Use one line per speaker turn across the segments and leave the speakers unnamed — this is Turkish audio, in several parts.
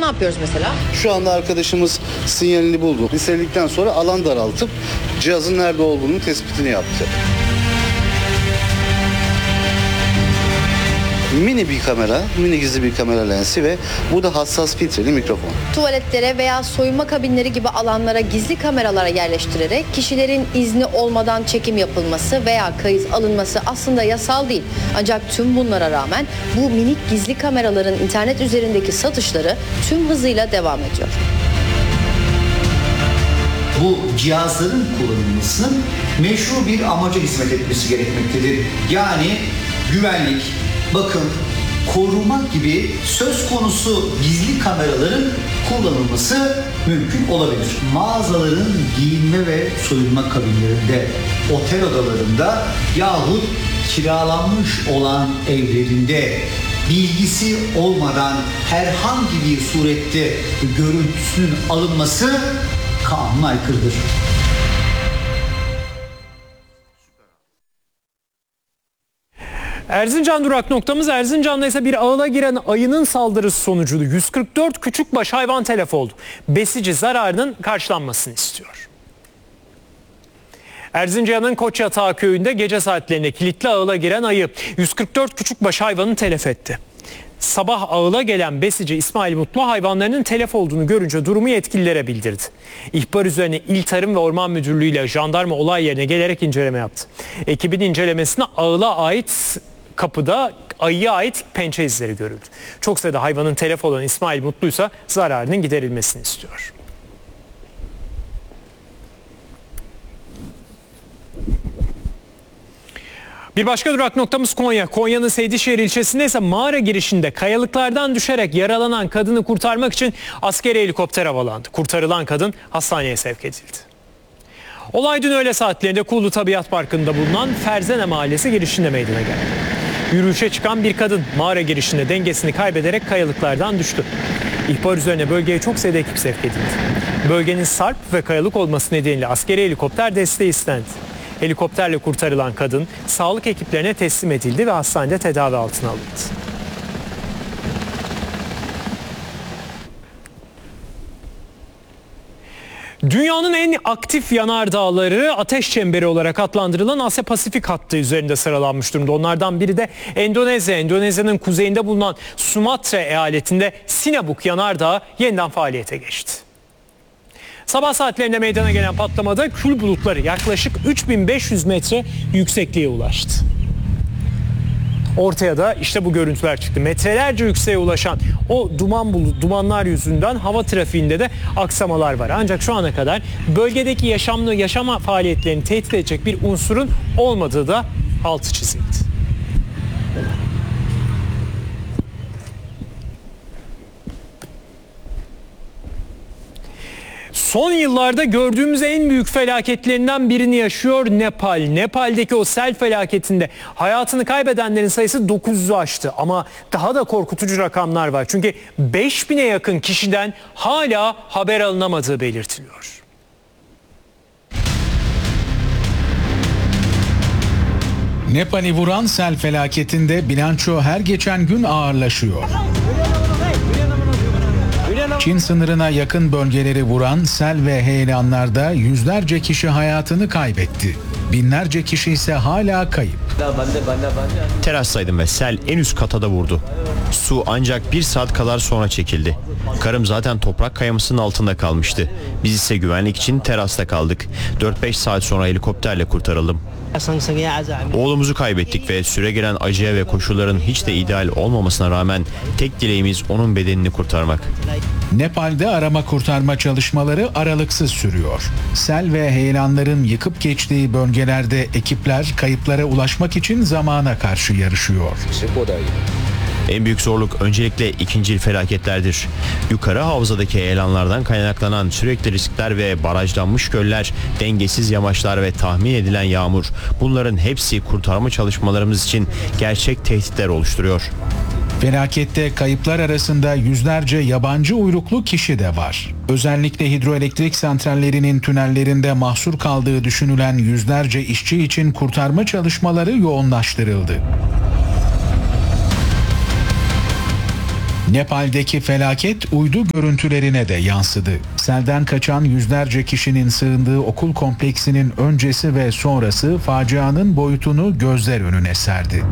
ne yapıyoruz mesela?
Şu anda arkadaşımız sinyalini buldu. Listeledikten sonra alan daraltıp cihazın nerede olduğunu tespitini yaptı. Mini bir kamera, mini gizli bir kamera lensi ve bu da hassas filtreli mikrofon.
Tuvaletlere veya soyunma kabinleri gibi alanlara gizli kameralara yerleştirerek kişilerin izni olmadan çekim yapılması veya kayıt alınması aslında yasal değil. Ancak tüm bunlara rağmen bu minik gizli kameraların internet üzerindeki satışları tüm hızıyla devam ediyor.
Bu cihazların kullanılmasının meşru bir amaca hizmet etmesi gerekmektedir. Yani güvenlik, bakım, koruma gibi söz konusu gizli kameraların kullanılması mümkün olabilir. Mağazaların giyinme ve soyunma kabinlerinde, otel odalarında yahut kiralanmış olan evlerinde bilgisi olmadan herhangi bir surette görüntüsünün alınması kanuna aykırıdır.
Erzincan durak noktamız. Erzincan'da ise bir ağıla giren ayının saldırısı sonucu 144 küçükbaş hayvan telef oldu. Besici zararının karşılanmasını istiyor. Erzincan'ın Koçyatağı köyünde gece saatlerinde kilitli ağıla giren ayı 144 küçükbaş hayvanı telef etti. Sabah ağıla gelen besici İsmail Mutlu hayvanlarının telef olduğunu görünce durumu yetkililere bildirdi. İhbar üzerine İl Tarım ve Orman Müdürlüğü ile jandarma olay yerine gelerek inceleme yaptı. Ekibin incelemesine ağıla ait kapıda ayıya ait pençe izleri görüldü. Çok sayıda hayvanın telef olan İsmail Mutlu ise zararının giderilmesini istiyor. Bir başka durak noktamız Konya. Konya'nın Seydişehir ilçesinde ise mağara girişinde kayalıklardan düşerek yaralanan kadını kurtarmak için askeri helikopter havalandı. Kurtarılan kadın hastaneye sevk edildi. Olay dün öğle saatlerinde Kuğulu Tabiat Parkı'nda bulunan Ferzene Mahallesi girişinde meydana geldi. Yürüyüşe çıkan bir kadın mağara girişinde dengesini kaybederek kayalıklardan düştü. İhbar üzerine bölgeye çok sayıda ekip sevk edildi. Bölgenin sarp ve kayalık olması nedeniyle askeri helikopter desteği istendi. Helikopterle kurtarılan kadın sağlık ekiplerine teslim edildi ve hastanede tedavi altına alındı. Dünyanın en aktif yanardağları ateş çemberi olarak adlandırılan Asya Pasifik hattı üzerinde sıralanmış durumda. Onlardan biri de Endonezya. Endonezya'nın kuzeyinde bulunan Sumatra eyaletinde Sinabuk yanardağı yeniden faaliyete geçti. Sabah saatlerinde meydana gelen patlamada kül bulutları yaklaşık 3500 metre yüksekliğe ulaştı. Ortaya da işte bu görüntüler çıktı. Metrelerce yükseğe ulaşan o dumanlar yüzünden hava trafiğinde de aksamalar var. Ancak şu ana kadar bölgedeki yaşama faaliyetlerini tehdit edecek bir unsurun olmadığı da altı çizildi. Son yıllarda gördüğümüz en büyük felaketlerinden birini yaşıyor Nepal. Nepal'deki o sel felaketinde hayatını kaybedenlerin sayısı 900'ü aştı. Ama daha da korkutucu rakamlar var. Çünkü 5000'e yakın kişiden hala haber alınamadığı belirtiliyor.
Nepal'i vuran sel felaketinde bilanço her geçen gün ağırlaşıyor. Çin sınırına yakın bölgeleri vuran sel ve heyelanlarda yüzlerce kişi hayatını kaybetti. Binlerce kişi ise hala kayıp.
Terastaydım ve sel en üst kata da vurdu. Su ancak 1 saat kadar sonra çekildi. Karım zaten toprak kayamasının altında kalmıştı. Biz ise güvenlik için terasta kaldık. 4-5 saat sonra helikopterle kurtarıldım. Oğlumuzu kaybettik ve süre gelen acıya ve koşulların hiç de ideal olmamasına rağmen tek dileğimiz onun bedenini kurtarmak.
Nepal'de arama kurtarma çalışmaları aralıksız sürüyor. Sel ve heyelanların yıkıp geçtiği bölgelerde ekipler kayıplara ulaşmak için zamana karşı yarışıyor.
En büyük zorluk öncelikle ikincil felaketlerdir. Yukarı havzadaki heyelanlardan kaynaklanan sürekli riskler ve barajlanmış göller, dengesiz yamaçlar ve tahmin edilen yağmur. Bunların hepsi kurtarma çalışmalarımız için gerçek tehditler oluşturuyor.
Felakette kayıplar arasında yüzlerce yabancı uyruklu kişi de var. Özellikle hidroelektrik santrallerinin tünellerinde mahsur kaldığı düşünülen yüzlerce işçi için kurtarma çalışmaları yoğunlaştırıldı. Nepal'deki felaket uydu görüntülerine de yansıdı. Selden kaçan yüzlerce kişinin sığındığı okul kompleksinin öncesi ve sonrası facianın boyutunu gözler önüne serdi.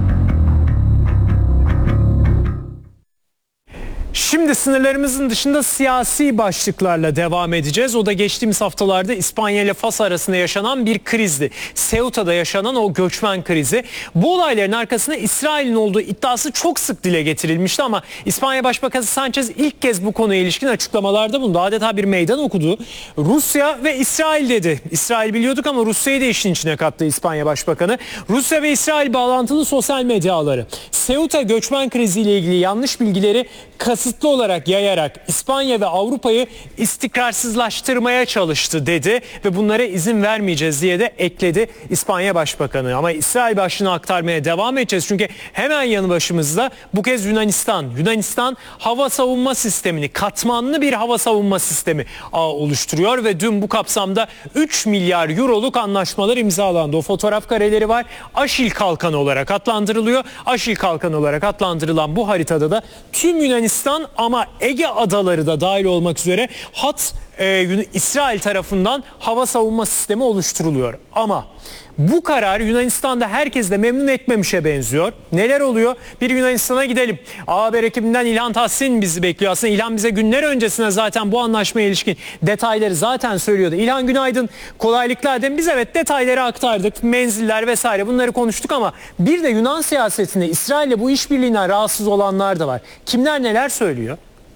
Şimdi sınırlarımızın dışında siyasi başlıklarla devam edeceğiz. O da geçtiğimiz haftalarda İspanya ile Fas arasında yaşanan bir krizdi. Ceuta'da yaşanan o göçmen krizi. Bu olayların arkasında İsrail'in olduğu iddiası çok sık dile getirilmişti ama İspanya Başbakanı Sanchez ilk kez bu konuya ilişkin açıklamalarda bulundu. Adeta bir meydan okudu. Rusya ve İsrail dedi. İsrail biliyorduk ama Rusya'yı da işin içine kattı İspanya Başbakanı. Rusya ve İsrail bağlantılı sosyal medya ağları Ceuta göçmen kriziyle ilgili yanlış bilgileri kasıtlı olarak yayarak İspanya ve Avrupa'yı istikrarsızlaştırmaya çalıştı dedi ve bunlara izin vermeyeceğiz diye de ekledi İspanya Başbakanı. Ama İsrail başlığını aktarmaya devam edeceğiz çünkü hemen yanı başımızda bu kez Yunanistan. Yunanistan hava savunma sistemini, katmanlı bir hava savunma sistemi oluşturuyor ve dün bu kapsamda 3 milyar euroluk anlaşmalar imzalandı. O fotoğraf kareleri var. Aşil Kalkanı olarak adlandırılıyor. Aşil Kalkanı olarak adlandırılan bu haritada da tüm Yunanistan ama Ege adaları da dahil olmak üzere İsrail tarafından hava savunma sistemi oluşturuluyor. Ama bu karar Yunanistan'da herkes de memnun etmemişe benziyor. Neler oluyor? Bir Yunanistan'a gidelim. Haber ekibinden İlhan Tahsin bizi bekliyor. Aslında İlhan bize günler öncesine zaten bu anlaşmaya ilişkin detayları zaten söylüyordu. İlhan günaydın. Kolaylıklar dedim. Biz evet detayları aktardık. Menziller vesaire bunları konuştuk ama bir de Yunan siyasetinde İsrail'le bu işbirliğinden rahatsız olanlar da var. Kimler neler söylüyor?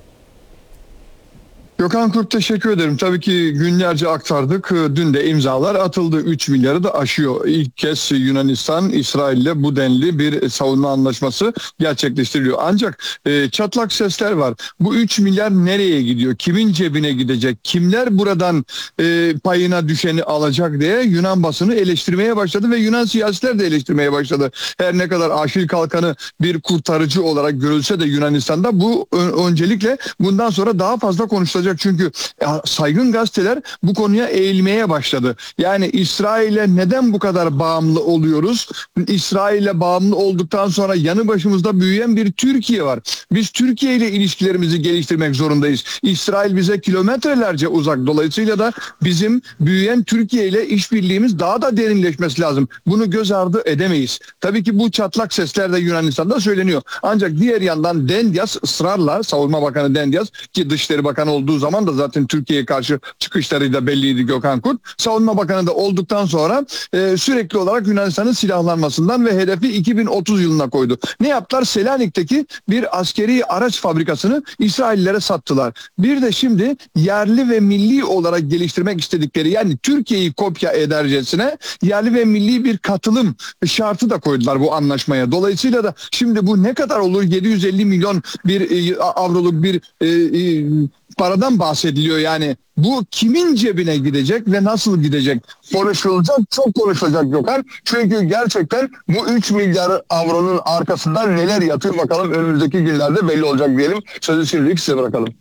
Gökhan Kurt teşekkür ederim. Tabii ki günlerce aktardık. Dün de imzalar atıldı. 3 milyarı da aşıyor. İlk kez Yunanistan, İsrail'le bu denli bir savunma anlaşması gerçekleştiriliyor. Ancak çatlak sesler var. Bu 3 milyar nereye gidiyor? Kimin cebine gidecek? Kimler buradan payına düşeni alacak diye Yunan basını eleştirmeye başladı ve Yunan siyasiler de eleştirmeye başladı. Her ne kadar Aşil Kalkanı bir kurtarıcı olarak görülse de Yunanistan'da bu öncelikle bundan sonra daha fazla konuşulacak. Çünkü saygın gazeteler bu konuya eğilmeye başladı. Yani İsrail'e neden bu kadar bağımlı oluyoruz? İsrail'e bağımlı olduktan sonra yanı başımızda büyüyen bir Türkiye var. Biz Türkiye ile ilişkilerimizi geliştirmek zorundayız. İsrail bize kilometrelerce uzak. Dolayısıyla da bizim büyüyen Türkiye ile işbirliğimiz daha da derinleşmesi lazım. Bunu göz ardı edemeyiz. Tabii ki bu çatlak sesler de Yunanistan'da söyleniyor. Ancak diğer yandan Dendias ısrarla, Savunma Bakanı Dendias ki Dışişleri Bakanı olduğu zaman da zaten Türkiye'ye karşı çıkışlarıyla belliydi Gökhan Kurt. Savunma Bakanı da olduktan sonra sürekli olarak Yunanistan'ın silahlanmasından ve hedefi 2030 yılına koydu. Ne yaptılar? Selanik'teki bir askeri araç fabrikasını İsraillilere sattılar. Bir de şimdi yerli ve milli olarak geliştirmek istedikleri yani Türkiye'yi kopya edercesine yerli ve milli bir katılım şartı da koydular bu anlaşmaya. Dolayısıyla da şimdi bu ne kadar olur? 750 milyon avroluk bir paradan bahsediliyor yani. Bu kimin cebine gidecek ve nasıl gidecek? Konuşulacak, çok konuşulacak Gökhan. Çünkü gerçekten bu 3 milyar avronun arkasında neler yatıyor bakalım önümüzdeki günlerde belli olacak diyelim. Sözü şimdilik size bırakalım.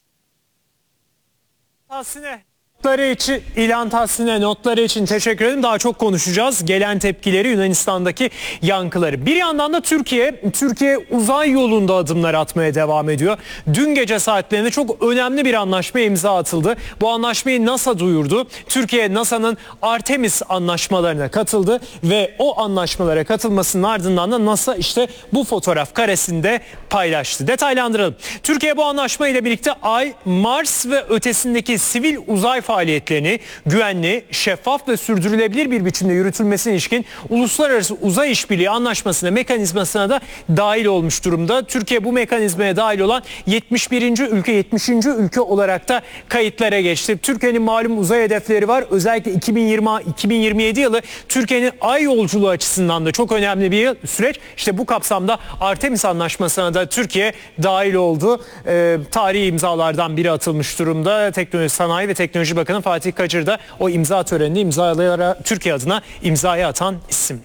İlhan Tahsin'e notları için teşekkür ederim. Daha çok konuşacağız. Gelen tepkileri, Yunanistan'daki yankıları. Bir yandan da Türkiye uzay yolunda adımlar atmaya devam ediyor. Dün gece saatlerinde çok önemli bir anlaşmaya imza atıldı. Bu anlaşmayı NASA duyurdu. Türkiye NASA'nın Artemis anlaşmalarına katıldı ve o anlaşmalara katılmasının ardından da NASA işte bu fotoğraf karesinde paylaştı. Detaylandıralım. Türkiye bu anlaşma ile birlikte Ay, Mars ve ötesindeki sivil uzay faaliyetlerini güvenli, şeffaf ve sürdürülebilir bir biçimde yürütülmesine ilişkin Uluslararası Uzay İşbirliği Anlaşması'na, mekanizmasına da dahil olmuş durumda. Türkiye bu mekanizmaya dahil olan 71. ülke, 70. ülke olarak da kayıtlara geçti. Türkiye'nin malum uzay hedefleri var. Özellikle 2027 yılı Türkiye'nin ay yolculuğu açısından da çok önemli bir süreç. İşte bu kapsamda Artemis Anlaşması'na da Türkiye dahil oldu. Tarihi imzalardan biri atılmış durumda. Sanayi ve Teknoloji Bakanı Fatih Kacır da o imza törenini imzalara Türkiye adına imzaya atan isimdi.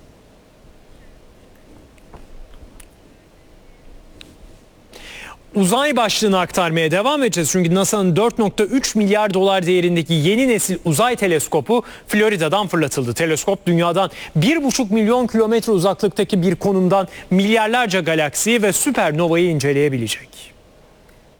Uzay başlığını aktarmaya devam edeceğiz. Çünkü NASA'nın 4,3 milyar dolar değerindeki yeni nesil uzay teleskopu Florida'dan fırlatıldı. Teleskop dünyadan 1,5 milyon kilometre uzaklıktaki bir konumdan milyarlarca galaksiyi ve süpernovayı inceleyebilecek.